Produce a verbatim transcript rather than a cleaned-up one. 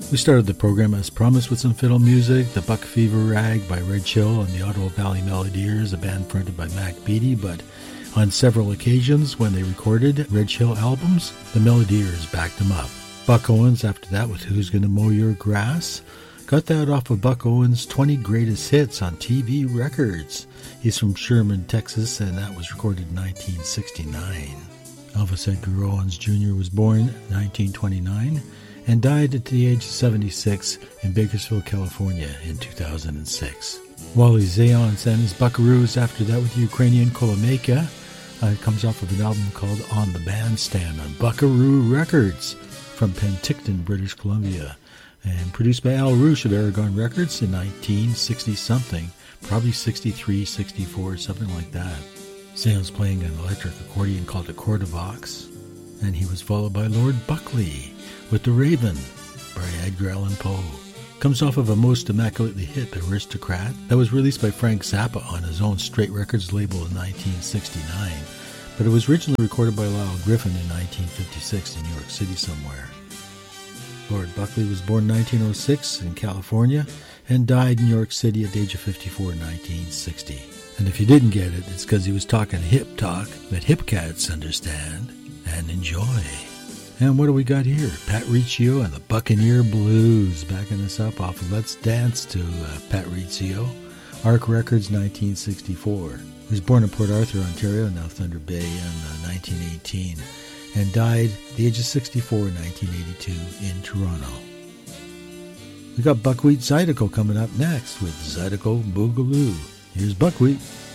We started the program as promised with some fiddle music, the Buck Fever Rag by Red Chill and the Ottawa Valley Melodiers, a band fronted by Mac Beattie, but on several occasions when they recorded Red Chill albums, the Melodiers backed them up. Buck Owens after that with Who's Gonna Mow Your Grass. Got that off of Buck Owens' twenty Greatest Hits on T V Records. He's from Sherman, Texas, and that was recorded in nineteen sixty-nine. Elvis Edgar Owens Junior was born in nineteen twenty-nine and died at the age of seventy-six in Bakersfield, California in two thousand six. Wally Zayons and his Buckaroos after that with Ukrainian Kolomeyka. Uh, it comes off of an album called On the Bandstand on Buckaroo Records from Penticton, British Columbia, and produced by Al Roush of Aragon Records in nineteen sixty-something, probably sixty-three, sixty-four, something like that. Zayons playing an electric accordion called a Cordovox, and he was followed by Lord Buckley with The Raven by Edgar Allan Poe. Comes off of a most immaculately hit Aristocrat that was released by Frank Zappa on his own Straight Records label in nineteen sixty-nine, but it was originally recorded by Lyle Griffin in nineteen fifty-six in New York City somewhere. Lord Buckley was born in nineteen oh six in California and died in New York City at the age of fifty-four in nineteen sixty. And if you didn't get it, it's because he was talking hip talk that hip cats understand and enjoy. And what do we got here? Pat Riccio and the Buccaneer Blues, backing us up off of Let's Dance to uh, Pat Riccio. Arc Records, nineteen sixty-four. He was born in Port Arthur, Ontario, now Thunder Bay, in uh, nineteen eighteen, and died at the age of sixty-four in nineteen eighty-two in Toronto. We got Buckwheat Zydeco coming up next with Zydeco Boogaloo. Here's Buckwheat.